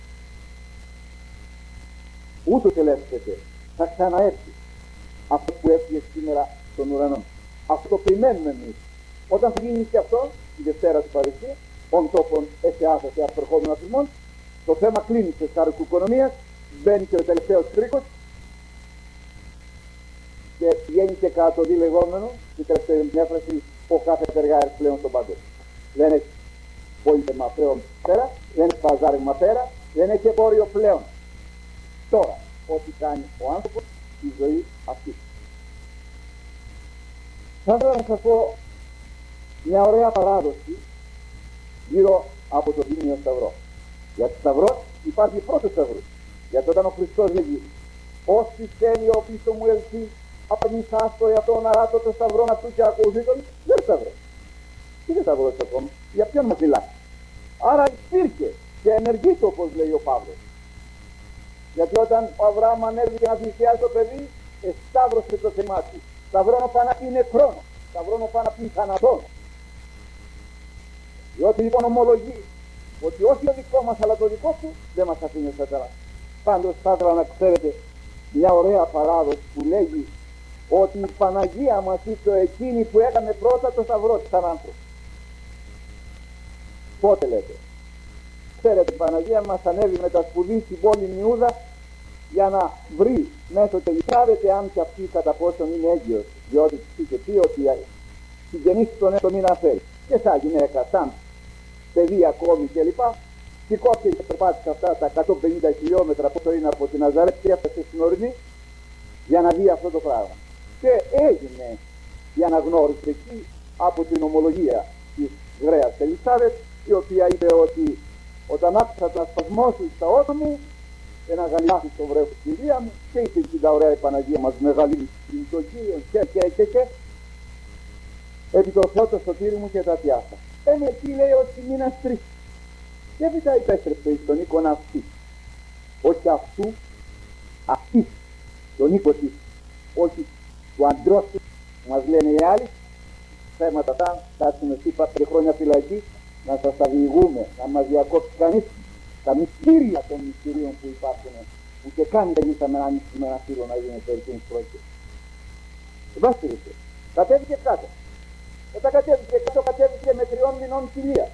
Speaker 1: Ούτως ελεύθερε. Θα ξαναέρθει αυτό που έφυγε σήμερα στον ουρανό. Αυτό το περιμένουμε εμείς. Όταν θα γίνει και αυτό, η Δευτέρα του Παρισίου, ον τόπον εσεάσα σε απερχόμενο αφημών, το θέμα κλείνει σε σάρκου οικονομίας, μπαίνει και ο τελευταίος κρίκος και βγαίνει και κατά το δι λεγόμενο, η τελευταία έφραση, ο κάθε εργάρης πλέον στον παντό. Δεν έχει πολίτευμα πλέον πέρα, δεν έχει παζάρευμα πέρα, δεν έχει εμπόριο πλέον. Τώρα, ό,τι κάνει ο άνθρωπος στη ζωή αυτή. Θα ήθελα να σας πω μια ωραία παράδοση γύρω από τον Τίμιο Σταυρό. Για το Σταυρό υπάρχει πρώτο Σταυρό. Γιατί όταν ο Χριστός λέγει «Όσοι θέλει ο πίσω μου ελθεί, απαρνηθάς το εαυτό να ράτω το Σταυρό να του και ακολουθεί τον», δεν Σταυρό. Τι δεν Σταυρός ακόμα, για ποιον μας μιλά? Άρα υπήρχε και ενεργείται, όπως λέει ο Παύλος. Γιατί όταν ο Αβραάμ ανέβηκε να θυσιάσει το παιδί, εσταύρωσε το θεμά του. Σταυρώνω πάνω απ' νεκρόν, σταυρώνω πάνω απ' θανατών. Διότι λοιπόν ομολογεί ότι όχι το δικό μας αλλά το δικό του δεν μας αφήνει ουδέτερα. Πάντως θα ήθελα να ξέρετε μια ωραία παράδοση που λέγει ότι η Παναγία μας είπε εκείνη που έκανε πρώτα το σταυρό της σαν άνθρωπο. Πότε λέτε? Ξέρετε, η Παναγία μας ανέβη με τα σπουδή στην πόλη Ιούδα για να βρει μέσω τελικάρεται αν και αυτή κατά πόσον είναι έγκυος, διότι της είχε πει ότι συγγενείς τον έτο μην αφαίρει. Και σαν γυναίκα, σαν παιδί ακόμη κλπ. Σηκώθηκε και περπάτησε αυτά τα εκατόν πενήντα χιλιόμετρα πόσο είναι από την Ναζαρέτ και έφτασε στην ορεινή για να δει αυτό το πράγμα. Και έγινε η αναγνώριση εκεί από την ομολογία της γρέας Ελισάβετ, η οποία είπε ότι όταν άκουσα τον ασπασμό σου στα ότα μου, ένα γαλιλάθι στο βρέφος της κυρία μου, και είπε εκεί τα ωραία η Παναγία μας μεγαλύτερη στην το Κύριο και και και και επί το Θεό το σωτήρι μου και τα πιάσα. Έμε εκεί λέει ότι μήνας τρεις. Και έπειτα υπέστρεψε εις τον οίκον αυτή. Όχι αυτού, αυτή, τον οίκο της, όχι του αντρός του, μας λένε οι άλλοι, θέματα τα, κάτσουμε εσύ πέντε χρόνια φυλακή, να σας τα διηγούμε, να μας διακόψει κανείς τα μυστήρια των μυστηρίων που υπάρχουν, που και κάνει τελείωσαμε να ανοίξουμε ένα φύλλο να γίνει περίπτωση πρόκειται. Βάστηρισε, κατέβηκε κάτω. Όταν κατέβηκε κάτω, κατέβηκε με τριών μηνών κοιλία.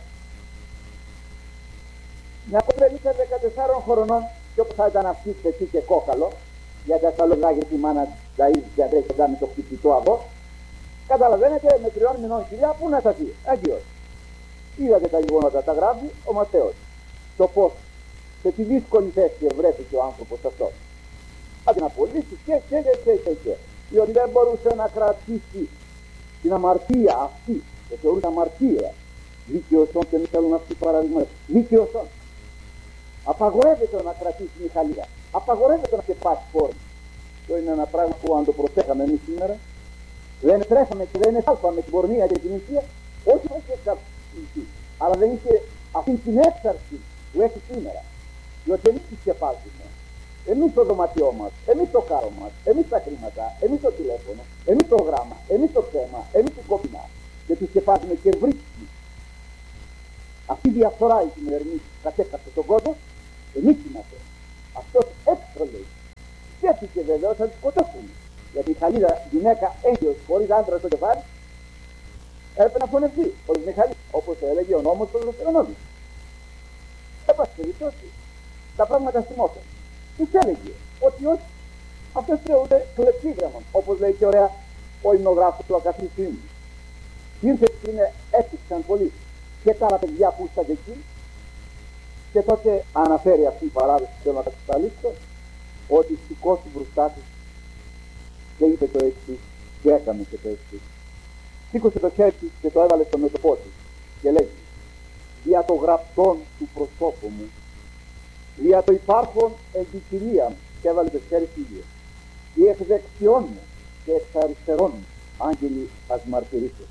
Speaker 1: Μια κοπελίτσα δεκατεσσάρων χρονών, και όπως θα ήταν αυτή πετσί και κόκαλο, γιατί ασφαλώς τη μάνα ταΐζει και αντρέχει κοντά με το χτυπητό αυγό, καταλαβαίνετε με τριών μηνών κοιλία πού να σταθεί, αγγιός. Είδατε τα γεγονότα, τα γράφει ο Ματθαίος. Το πώς, σε τι δύσκολη θέση βρέθηκε ο άνθρωπος αυτός. Αν την απολύσει και και και και και. Διότι δεν μπορούσε να κρατήσει την αμαρτία αυτή, το θεωρούσε αμαρτία. Δίκαιος και μη θέλουν αυτοί παραδείγματα. Δίκαιος. Απαγορεύεται να κρατήσει μηχανία. Απαγορεύεται να σκεπάσει φόρμα. Αυτό είναι ένα πράγμα που αν το προσέχαμε εμείς σήμερα, δεν τρέφαμε και δεν εσάλπαμε την πορνεία και την ηθεία, όχι όχι εξαρτησία, αλλά δεν είχε αυτή την έξαρση που έχει σήμερα. Διότι εμείς τη σκεπάζουμε. Εμείς το δωματιό μας, εμείς το κάρο μας, εμείς τα χρήματα, εμείς το τηλέφωνο, εμείς το γράμμα, εμείς το θέμα, εμείς το κόπημα. Και τη σκεπάζουμε και βρίσκει. Αυτή η διαφορά η σημερινή κατέκαψε τον κόσμο, εμείς είμαστε. Αυτός έξω λέει. Σκέφτηκε βέβαια θα τη σκοτώσουν. Γιατί η χαλίδα γυναίκα έγκυος χωρίς άντρα στο κεφάλι έπρεπε να φωνευτεί χωρίς μηχανή, όπως έλεγε ο νόμος του Δευτερονόμιου. Εν πάση περιπτώσει, τα πράγματα θυμόταν. Τους έλεγε ότι όχι, αυτός θεωρούνται κλεψίγραμμον, όπως λέει και ωραία ο υμνογράφος του Ακαθρίστου. Ήρθε και είναι έπτυξαν πολύ και τα άλλα παιδιά που ήσταν εκεί, και τότε αναφέρει αυτή η παράδοση, θέλω να τα καταλήξω, ότι σηκώσει μπροστά του και είπε το εξής, και έκανε και το εξής. Σήκωσε το χέρι του και το έβαλε στο μέτωπό του και λέει: δια το γραπτόν του προσώπου μου, δια το υπάρχον εν τη κοιλία μου, και έβαλε το χέρι του ίδιο. Η εκ δεξιών μου και εξ αριστερών μου, άγγελοι ας μαρτυρήσω.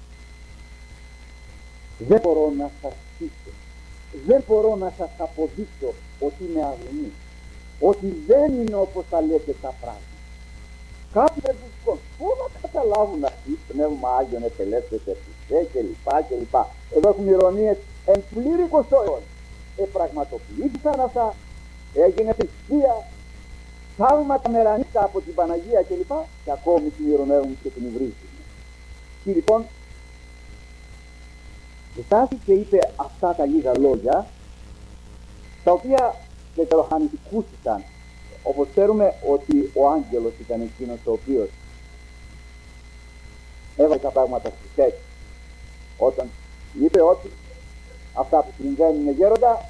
Speaker 1: Δεν μπορώ να σας πείσω, δεν μπορώ να σας αποδείξω ότι είμαι αγνή, ότι δεν είναι όπως τα λέτε τα πράγματα. Κάποιοι δεν τους κόβουν, πού να καταλάβουν αυτοί, πνεύμα Άγιον επελεύθερε και λοιπά και λοιπά. Εδώ έχουν ηρωνίες εν πλήρη εικοστό αιώνα. Επραγματοποιήθηκαν αυτά, έγινε θρησκεία, θαύματα μερανίστα από την Παναγία και λοιπά, και ακόμη την ηρωνεύουν και την υβρίζουν. Και λοιπόν, στάθηκε και είπε αυτά τα λίγα λόγια, τα οποία δευτεροχανητικούστηκαν. Όπως ξέρουμε ότι ο άγγελος ήταν εκείνος ο οποίος έβαλε τα πράγματα στη θέση. Όταν είπε ότι αυτά που συμβαίνουν είναι γέροντα,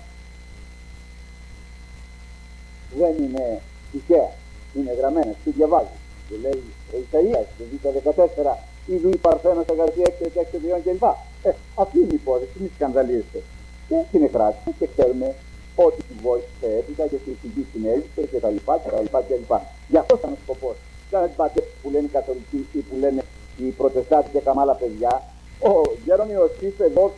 Speaker 1: δεν είναι τυχαία, είναι γραμμένα, τι διαβάζει. Και λέει ο Ισαΐας, το Β' δεκατέσσερα, είδου η Παρθένος αγαρτή έξι έξι δύο κλπ. Ε, αυτή είναι η υπόθεση, μη σκανδαλίζεται. Και την εκράτησε και ξέρουμε ότι την βοήθησε έπειτα και την φυγή συνέλυσε και τα λοιπά και τα λοιπά και τα λοιπά. Γι' αυτό ήταν ο σκοπός. Σαν να την πάτε που λένε οι καθολικοί ή που λένε οι προτεστάτες και καμάλα παιδιά, ο Γέρομιος είπε δόση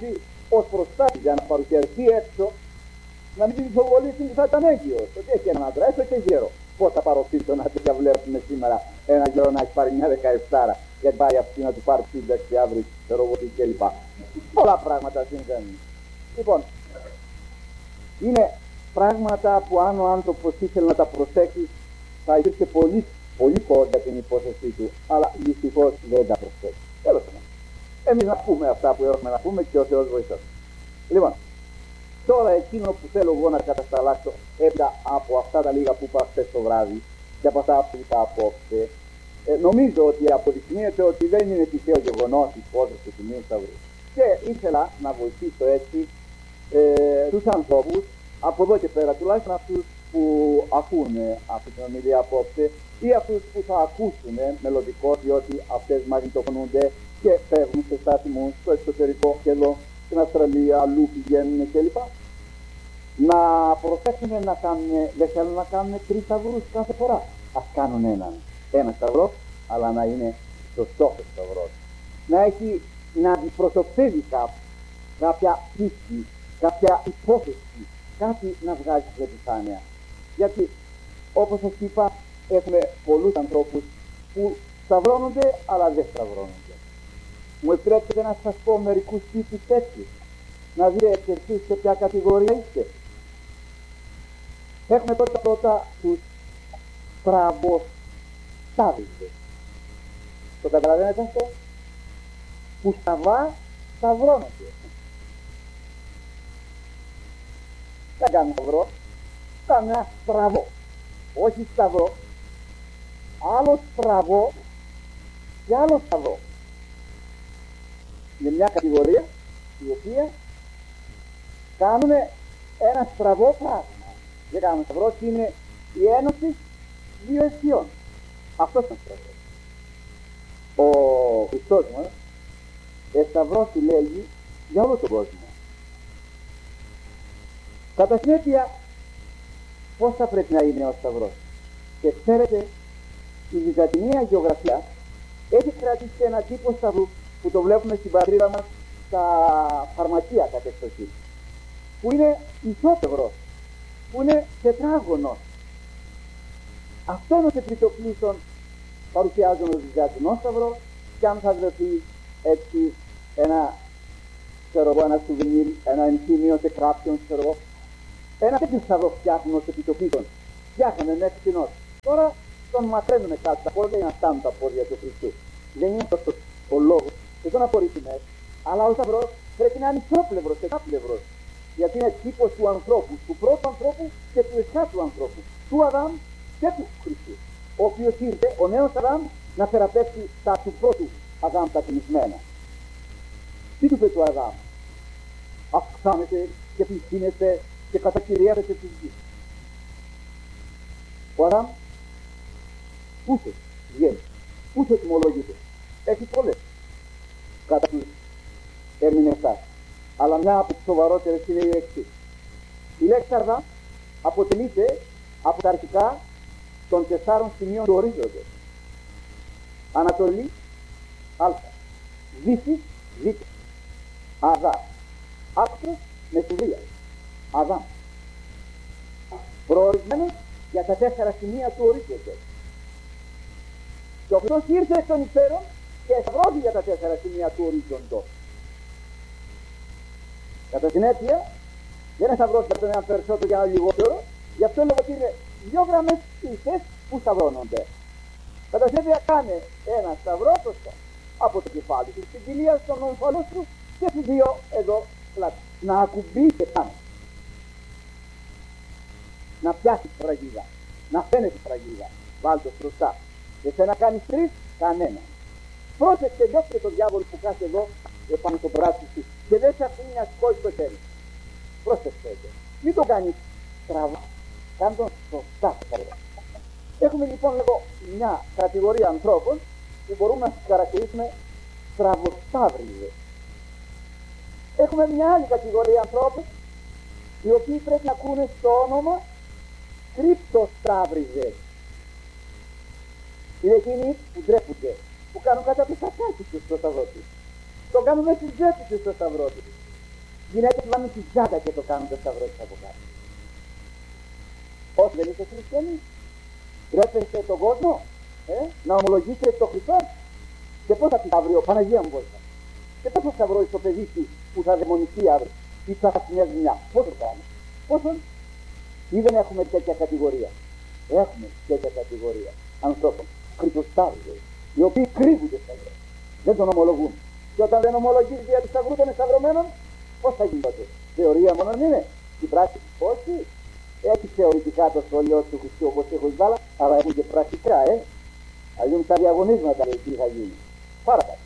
Speaker 1: ως προστάτη για να παρουσιαστεί έξω, να μην την φοβολήσει ότι θα ήταν έγκυος, ότι έχει έναν άντρα, έστω και γέρο. Πώς θα πάρω πίσω να τέτοια βλέπουμε σήμερα ένα γέρο να έχει πάρει μια δεκαεφτάρα, γιατί πάει αυτή να του πάρει σύνταξη αύριο, ρομποτική κλπ. Πολλά πράγματα συμβαίνουν. Λοιπόν, είναι πράγματα που αν ο άνθρωπος ήθελε να τα προσέξει, θα υπήρχε πολύ, πολύ χώρο για την υπόθεσή του, αλλά δυστυχώς δεν τα προσέξει. Τέλος πάντων. Εμείς να πούμε αυτά που έχουμε να πούμε και ο Θεός βοηθός. Λοιπόν, τώρα εκείνο που θέλω εγώ να κατασταλάξω έπειτα από αυτά τα λίγα που είπα χθες το βράδυ και από αυτά που είπα απόψε, ε, νομίζω ότι αποδεικνύεται ότι δεν είναι τυχαίο γεγονός η υπόθεση του Τιμίου Σταυρού. Και ήθελα να βοηθήσω έτσι ε, τους ανθρώπους από εδώ και πέρα, τουλάχιστον αυτούς που ακούνε αυτή την ομιλία απόψε ή αυτούς που θα ακούσουν μελλοντικώς, διότι αυτές μαγνητοφωνούνται και φεύγουν σε στάθμους στο εξωτερικό και εδώ στην Αυστραλία, αλλού πηγαίνουν κλπ. Να προσέξουν να κάνουν, δεν θέλουν να κάνουν τρεις σταυρούς κάθε φορά. Ας κάνουν έναν, ένα σταυρό, αλλά να είναι σωστός ο σταυρός. Να έχει, να αντιπροσωπεύει κάποιο, κάποια πίστη, κάποια υπόθεση, κάτι να βγάζει στην επιφάνεια. Γιατί, όπως σας είπα, έχουμε πολλούς ανθρώπους που σταυρώνονται, αλλά δεν σταυρώνονται. Μου επιτρέπετε να σας πω μερικούς τύπους τέτοιους, να δείτε και εσείς σε ποια κατηγορία είστε. Έχουμε πρώτα πρώτα τους στραβοσταύριδες. Το καταλαβαίνετε αυτό? Που σταβά σταυρώνονται. Δεν κάνουν σταυρό, κάνουν ένα στραβό. Όχι σταυρό, άλλο στραβό και άλλο σταυρό. Είναι μια κατηγορία η οποία κάνουν ένα στραβό πράγμα. Δεν κάνουν σταυρό, είναι η ένωση δύο αισιών. Αυτός είναι ο σταυρός. Ο Χριστός μας εσταυρώθη, λέγει, για όλο τον κόσμο. Κατά συνέπεια, πώς θα πρέπει να είναι ο σταυρός? Και ξέρετε, η Βυζαντινή γεωγραφία έχει κρατήσει ένα τύπο σταυρού που το βλέπουμε στην πατρίδα μας στα φαρμακεία κατ' εξοχή, που είναι ισότευρος, που είναι τετράγωνος. Αυτόν επί το πλούσον παρουσιάζουν ο Βυζαντινό σταυρό, και αν θα βρεθεί έτσι ένα, ξέρω εγώ, ένα σουβενίρ, ένα ενθύμιο σε κάποιον, ξέρω εγώ, ένα τέτοιο σταυρό φτιάχνουν ως επιτοπλίστων. Φτιάχνανε μέχρι την ώρα. Τώρα τον μαθαίνουν κάτω τα πόδια για να φτάνουν τα πόδια του Χριστού. Δεν είναι αυτός ο λόγος, δεν τον απορρίπτει μέσα, αλλά ο σταυρός πρέπει να είναι ισόπλευρος, εξάπλευρος. Γιατί είναι τύπος του ανθρώπου, του πρώτου ανθρώπου και του εσχάτου ανθρώπου, του Αδάμ και του Χριστού, ο οποίος ήρθε, ο νέος Αδάμ, να θεραπεύσει τα του πρώτου Αδάμ τα κοιμισμένα. Τι του είπε του Αδάμ? Αυξάνεται και πληθύνεται και κατακυριεύεται τη γη. Ο Αδάμ πούσε βγαίνει, πούσε τιμολογείται. Έχει πολλές κατά τους ερμηνευτάς. Αλλά μια από τις σοβαρότερες είναι η εξής. Η λέξη Αδάμ αποτελείται από τα αρχικά των τεσσάρων σημείων του ορίζοντος. Ανατολή, α. Δύση, β. Αδά. Άκρος, μεσουδία. Αδάμ. Προορισμένος για τα τέσσερα σημεία του ορίζοντος. Και ο Χριστός ήρθε εκ των υστέρων και εσταυρώθη για τα τέσσερα σημεία του ορίζοντος. Κατά συνέπεια, δεν εσταυρώθηκε από τον ένα περισσότερο και ένα λιγότερο, γι' αυτό λόγω ότι είναι δύο γραμμές ίσες που σταυρώνονται. Κατά συνέπεια, κάνε ένα σταυρό σωστό από το κεφάλι του, στην κοιλία, στον ομφαλό του και στους δύο εδώ πλάτη. Να ακουμπήσει και πάνω. Να πιάσει τη φραγίδα, να φαίνεται τη φραγίδα. Βάλτε μπροστά. Και σε να κάνει τρεις, κανένα. Πρόσεξε, διώξτε τον διάβολο που κάθεται εδώ επάνω στο μπράτσο του και δεν σε αφήνει να σηκώσει το χέρι. Πρόσεξε, μην το κάνει στραβά. Κάνε τον σωστά. Έχουμε λοιπόν εδώ μια κατηγορία ανθρώπων που μπορούμε να τους χαρακτηρίσουμε στραβοσταύριδες. Έχουμε μια άλλη κατηγορία ανθρώπων οι οποίοι πρέπει να ακούνε στο όνομα κρυπτοσταύριδες. Είναι εκείνοι που ντρέπονται, που κάνουν κατά τη σακάκι τους στο σταυρό τους. Το κάνουν μέσα στην τσέπη τους στο σταυρό τους. Γυναίκες βάλουν τη ζάτα και το κάνουν το σταυρό της από κάτω. Πώς δεν είστε χριστιανοί? Τρέπεστε τον κόσμο ε? να ομολογήσετε το Χριστό? Και πώς θα τη σταυρεί ο Παναγία μου βοηθά? Και πώς θα σταυρώσει το παιδί του που θα δαιμονιστεί αύριο ή θα χάσει μια ζημιά? Πώς το κάνει? Πόσο? Ή δεν έχουμε τέτοια κατηγορία? Έχουμε τέτοια κατηγορία ανθρώπων, Χριστοσταύρους, οι οποίοι κρύβονται στα σταυρό, δεν τον ομολογούν. Και όταν δεν ομολογείς δια του σταυρού των σταυρωμένων, πώς θα γίνει τότε? Θεωρία μόνο είναι? Στην πράξη όχι. Έχει θεωρητικά το σχολείο του Χριστού όπως έχω βάλει, αλλά έχουν και πρακτικά, ε. Αλλιώς τα διαγωνίσματα λέει τι θα γίνει. Πάρα κάτι.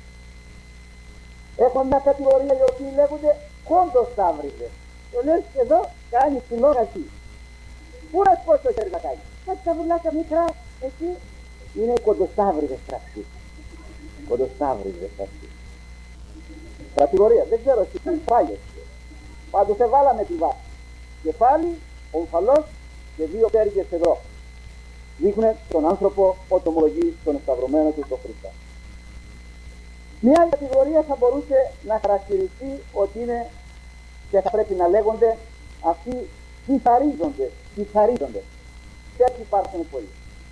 Speaker 1: Έχουν μια κατηγορία οι οποίοι λέγονται κοντοσταύριδες. Το λες εδώ κάνει τηλεόραση. Πού να σου πω το χέρι να κάνει? Κάτι τα βουλάκια μικρά εκεί. Είναι κοντοσταύριδες πράξεις. Κοντοσταύριδες πράξεις. Κατηγορία, δεν ξέρω εσύ τι φάγεσαι. Πάντως σε βάλαμε τη βάση. Κεφάλι, ομφαλός και δύο πέργες εδώ. Δείχνουν τον άνθρωπο ότι ομολογεί τον σταυρωμένο του το Χριστό. Μια κατηγορία θα μπορούσε να χαρακτηριστεί ότι είναι και θα πρέπει να λέγονται αυτοί πειθαρίζονται, πειθαρίζονται. Και έτσι υπάρχουν πολλοί.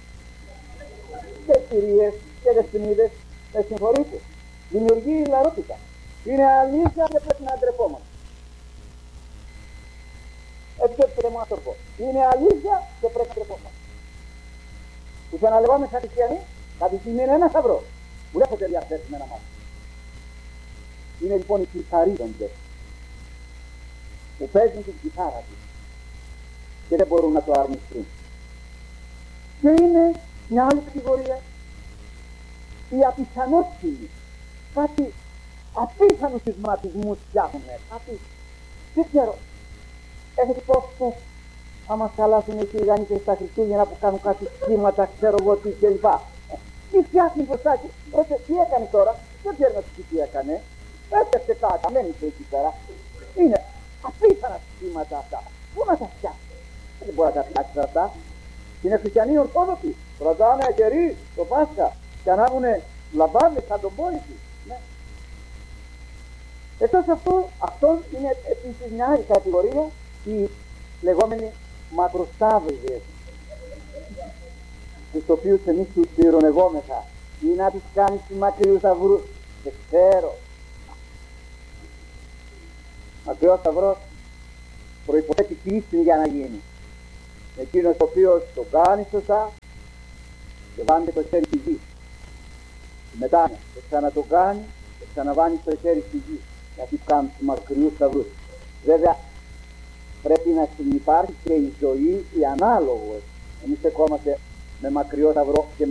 Speaker 1: Και κυρίες και δεσποινίδες, με συγχωρείτε, δημιουργεί λαρότητα. Είναι αλήθεια και πρέπει να ντρεπόμαστε. Επιτρέψτε μου να το πω. Είναι αλήθεια και πρέπει να ντρεπόμαστε. Που θα αναλεγόμαστε σαν χριστιανοί, κάποια στιγμή είναι ένα σταυρό. Που δεν έχετε διαθέσει με ένα μάτι. Είναι λοιπόν οι πειθαρίζοντες που παίζουν την κιθάρα τους και δεν μπορούν να το αρνηθούν. Και είναι μια άλλη κατηγορία, οι απιθανότιμοι, κάτι απίθανους σεισματισμούς φτιάχνουν, κάτι, δεν ξέρω, έχετε πόσο άμα χαλάσουν οι Τηγανίτες στα Χριστούγεννα που κάνουν κάτι σχήματα, ξέρω εγώ τι κλπ. Τι φτιάχνει μπροστά και ρωτήσε τι έκανε τώρα, δεν ξέρω να του τι έκανε, έπαιξε κάτω, μένει εκεί πέρα. Είναι απίθανα σχήματα αυτά, πού να τα φτιάξει? Δεν μπορεί να τα φτιάξει αυτά. Είναι χριστιανοί Ορθόδοξοι, κρατάνε κερί το Πάσχα και ανάβουνε λαμπάδες σαν τον πόητη. Ναι. Εκτός αυτού, αυτό είναι επίσης μια άλλη κατηγορία, οι λεγόμενοι μακροσταύριδες, τους οποίους εμείς τους πυρονευόμεθα ή να τους κάνεις τους μακριούς σταυρούς. Δεν ξέρω. Μακριός σταυρός προϋποθέτει πίστη για να γίνει. Εκείνος ο οποίος το κάνει σωστά και βάνει το χέρι στη γη. Μετά και ξανά το κάνει και ξαναβάνει το χέρι στη γη. Γιατί κάνουν τους μακριούς σταυρούς. Βέβαια πρέπει να υπάρχει και η ζωή η ανάλογος. Εμείς στεκόμαστε με μακριό σταυρό και